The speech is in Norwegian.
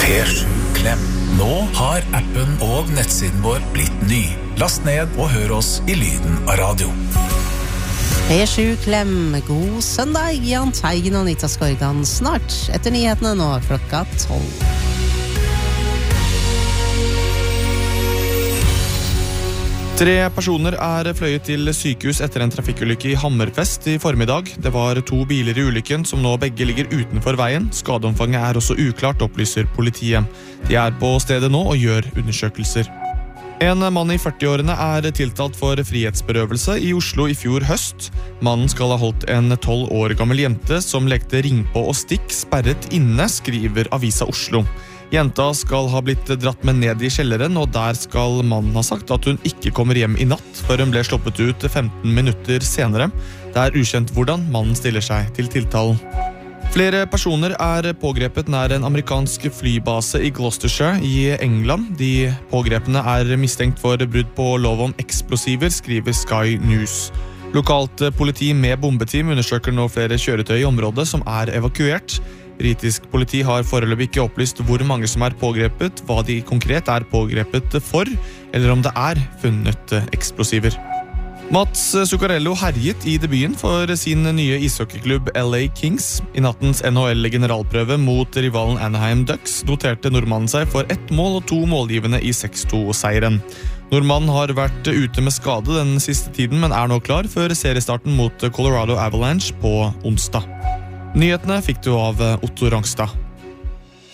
P7-klem. Nå har appen og nettsiden vår blitt ny. Last ned og hør oss i lyden av radio. P7-klem, god søndag, Jan Teigen og Anita Skorgan. Snart etter nyhetene nå klokka 12. Tre personer fløyet til sykehus etter en trafikkulykke i Hammerfest i formiddag. Det var 2 biler i ulykken som nå begge ligger utenfor veien. Skadeomfanget også uklart, opplyser politiet. De på stedet nå og gjør undersøkelser. En mann i 40-årene tiltalt for frihetsberøvelse i Oslo i fjor høst. Mannen skal ha holdt en 12 år gammel jente som lekte ringpå og stikk sperret inne, skriver Avisa Oslo. Jenta skal ha blitt dratt med ned i kjelleren, og der skal mannen ha sagt at hun ikke kommer hjem i natt, før hun ble sluppet ut 15 minutter senere. Det ukjent hvordan mannen stiller seg til tiltalen. Flere personer pågrepet nær en amerikansk flybase i Gloucestershire i England. De pågrepene mistenkt for brudd på lov om eksplosiver, skriver Sky News. Lokalt politi med bombeteam undersøker nå flere kjøretøy i området som evakuert. Britisk politi har foreløpig ikke opplyst hvor mange som pågrepet, hva de konkret pågrepet for, eller om det funnet eksplosiver. Mats Zuccarello herjet i debuten for sin nye ishockeyklubb LA Kings. I nattens NHL-generalprøve mot rivalen Anaheim Ducks noterte nordmannen seg for 1 mål og 2 målgivende i 6-2-seieren. Nordmannen har vært ute med skade den siste tiden, men nå klar før seriestarten mot Colorado Avalanche på onsdag. Nyhetene fikk du av Otto Rangstad.